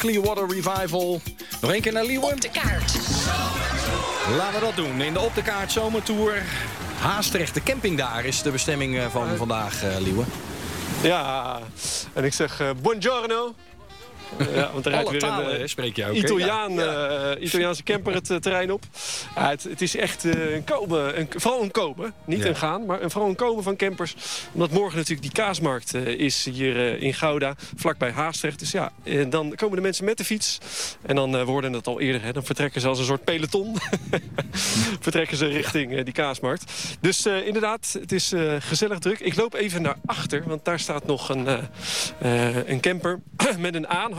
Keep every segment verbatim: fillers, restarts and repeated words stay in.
Clearwater Revival. Nog één keer naar Leeuwen. Op de kaart. Laten we dat doen. In de Op de Kaart Zomertour. Haastrecht, de camping daar is de bestemming van vandaag, uh, Leeuwen. Ja, en ik zeg uh, buongiorno. Ja, want er rijdt Alle weer talen, een uh, spreek je ook. Italiaan, Ja. uh, Italiaanse camper het uh, terrein op. Ja, het, het is echt uh, een komen, een, vooral een komen. Niet Ja. een gaan, maar een, vooral een komen van campers. Omdat morgen natuurlijk die kaasmarkt uh, is hier uh, in Gouda, vlakbij Haastrecht. Dus ja, uh, dan komen de mensen met de fiets. En dan uh, worden het al eerder, hè, dan vertrekken ze als een soort peloton. vertrekken ze richting uh, die kaasmarkt. Dus uh, inderdaad, het is uh, gezellig druk. Ik loop even naar achter, want daar staat nog een, uh, uh, een camper met een aanhanger.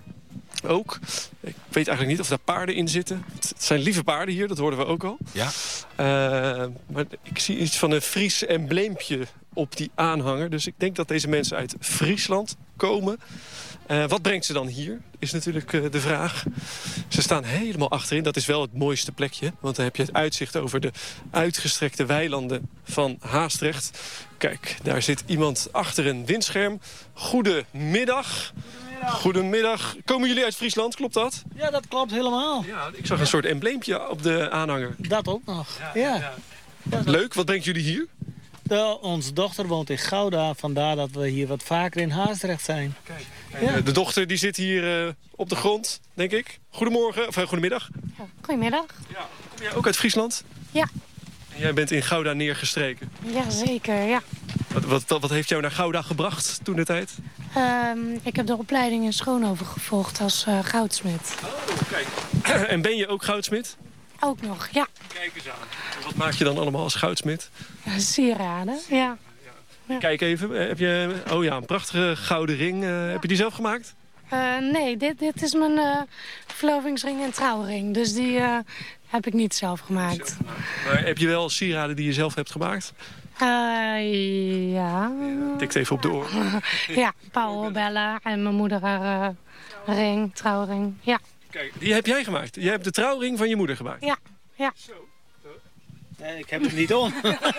Ook. Ik weet eigenlijk niet of daar paarden in zitten. Het zijn lieve paarden hier, dat hoorden we ook al. Ja. Uh, maar ik zie iets van een Fries embleempje op die aanhanger. Dus ik denk dat deze mensen uit Friesland komen. Uh, wat brengt ze dan hier, is natuurlijk uh, de vraag. Ze staan helemaal achterin. Dat is wel het mooiste plekje. Want dan heb je het uitzicht over de uitgestrekte weilanden van Haastrecht. Kijk, daar zit iemand achter een windscherm. Goedemiddag. Goedemiddag. Komen jullie uit Friesland, klopt dat? Ja, dat klopt helemaal. Ja, ik zag een soort embleempje op de aanhanger. Dat ook nog, ja. ja. ja. Leuk, wat brengt jullie hier? De, onze dochter woont in Gouda, vandaar dat we hier wat vaker in Haastrecht zijn. Kijk. Ja. De dochter die zit hier uh, op de grond, denk ik. Goedemorgen, of uh, goedemiddag. Ja, goedemiddag. Ja. Kom jij ook uit Friesland? Ja. En jij bent in Gouda neergestreken? Ja, zeker, ja. Wat, wat, wat heeft jou naar Gouda gebracht toen de tijd? Um, ik heb de opleiding in Schoonhoven gevolgd als uh, goudsmid. Oh, kijk. En ben je ook goudsmid? Ook nog, ja. Kijk eens aan. En wat maak je dan allemaal als goudsmid? Ja, sieraden, ja. Ja. Kijk even, heb je, oh ja, een prachtige gouden ring. Uh, ja. Heb je die zelf gemaakt? Uh, nee, dit, dit is mijn uh, verlovingsring en trouwring. Dus die uh, heb ik niet zelf gemaakt. Zelf gemaakt. Maar heb je wel sieraden die je zelf hebt gemaakt? Uh, ja. ja. Tikt even op de oor. Ja, Paul bellen en mijn moeder haar uh, ring, trouwring, ja. Kijk, die heb jij gemaakt? Jij hebt de trouwring van je moeder gemaakt? Ja, ja. Zo. Nee, ik heb het niet om.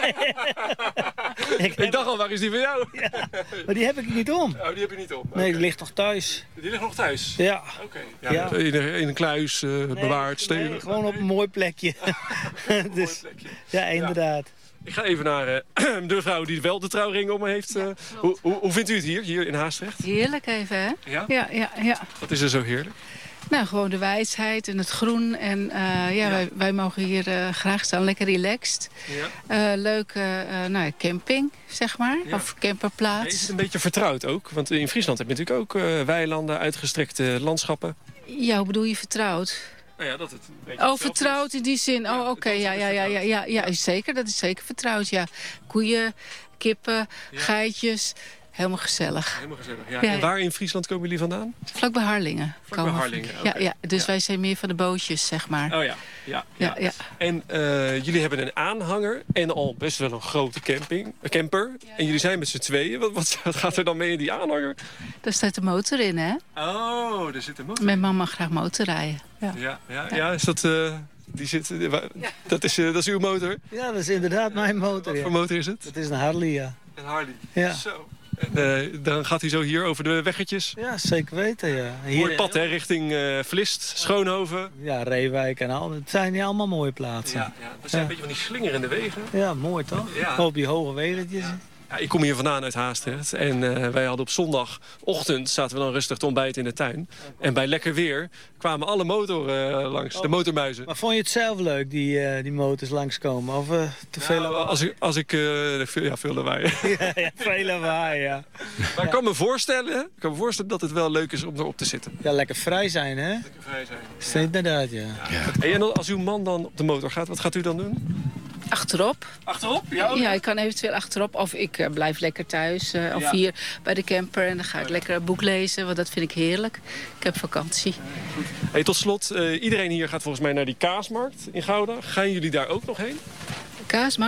ik, ik dacht al, waar is die van jou? Ja, maar die heb ik niet om. Oh, die heb je niet om? Nee, okay. die ligt nog thuis. Die ligt nog thuis? Ja. Oké. Okay. Ja, ja. in, een, in een kluis, uh, nee, bewaard, stevig? Nee, gewoon op een mooi plekje. een dus, mooi plekje. Ja, inderdaad. Ja. Ik ga even naar uh, de vrouw die wel de trouwring om me heeft. Uh, ja, hoe, hoe, hoe vindt u het hier, hier in Haastrecht? Heerlijk even, hè? Ja? Ja, ja, ja. Wat is er zo heerlijk? Nou, gewoon de wijsheid en het groen. En uh, ja, ja. Wij, wij mogen hier uh, graag staan, lekker relaxed. Ja. Uh, leuke uh, nou, camping, zeg maar. Ja. Of camperplaats. Ja, is het een beetje vertrouwd ook? Want in Friesland heb je natuurlijk ook uh, weilanden, uitgestrekte landschappen. Ja, hoe bedoel je vertrouwd? Nou ja, dat het een beetje oh, vertrouwd in die zin. Oh, oké. Okay. Ja, ja, ja, ja, ja, ja, zeker. Dat is zeker vertrouwd, ja. Koeien, kippen, ja. geitjes. Helemaal gezellig. Helemaal gezellig, ja. ja. En waar in Friesland komen jullie vandaan? Vlak bij Harlingen. Vlak bij Harlingen, okay. ja, ja, dus ja. wij zijn meer van de bootjes, zeg maar. Oh ja, ja. ja, ja. En uh, jullie hebben een aanhanger en al best wel een grote camping, camper. Ja, ja. En jullie zijn met z'n tweeën. Wat, wat, wat gaat er dan mee in die aanhanger? Daar staat de motor in, hè? Oh, er zit een motor in. Mijn man mag graag motorrijden. Ja, ja, ja, ja. ja is dat... Uh, Die zit, ja. dat, is, uh, dat is uw motor? Ja, dat is inderdaad mijn motor. Wat ja. voor motor is het? Het is een Harley, ja. Een Harley? Ja. Zo. En, uh, dan gaat hij zo hier over de weggetjes? Ja, zeker weten, ja. Hier, mooi pad, hè, richting uh, Vlist, Schoonhoven. Ja, Reewijk en al. Het zijn hier allemaal mooie plaatsen. Ja, ja. Dat zijn ja. een beetje van die slingerende wegen. Ja, mooi toch? Ja. Op die hoge weggetjes. Ja. Ja, ik kom hier vandaan uit Haastrecht. En uh, wij hadden op zondagochtend zaten we dan rustig te ontbijten in de tuin. En bij lekker weer kwamen alle motoren uh, langs, oh. de motormuizen. Maar vond je het zelf leuk, die, uh, die motors langskomen? Of uh, te veel nou, als ik, als ik uh, veel, ja, veel lawaai. ja, ja, veel lawaai, ja. Maar ik kan me voorstellen, ik kan me voorstellen dat het wel leuk is om erop te zitten. Ja, lekker vrij zijn, hè? Lekker vrij zijn. Is ja. Inderdaad, ja. ja. ja. En als uw man dan op de motor gaat, wat gaat u dan doen? Achterop. Achterop? Ja, ja, ik kan eventueel achterop. Of ik uh, blijf lekker thuis. Uh, of ja. hier bij de camper. En dan ga ik lekker een boek lezen. Want dat vind ik heerlijk. Ik heb vakantie. Goed. Hey, tot slot. Uh, iedereen hier gaat volgens mij naar die kaasmarkt in Gouda. Gaan jullie daar ook nog heen? Kaasmarkt?